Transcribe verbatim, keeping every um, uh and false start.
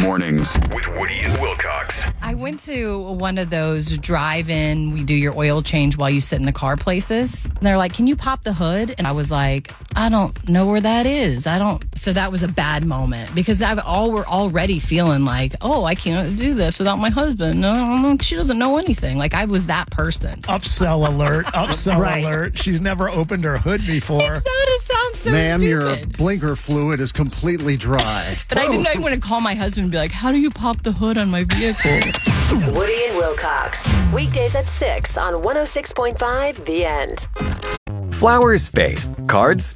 Mornings with Woody and Wilcox. I went to one of those drive-in, we do your oil change while you sit in the car places. And they're like, can you pop the hood? And I was like, I don't know where that is. I don't. So that was a bad moment because I've all we're already feeling like, oh, I can't do this without my husband. No, she doesn't know anything. Like I was that person. Upsell alert. Upsell Right. alert. She's never opened her hood before. It's not, it sounds so Ma'am, your stupid. blinker fluid is completely dry. But I didn't know I want to call my husband and be like, how do you pop the hood on my vehicle? Woody and Wilcox. Weekdays at six on one oh six point five The End. Flowers fade. Cards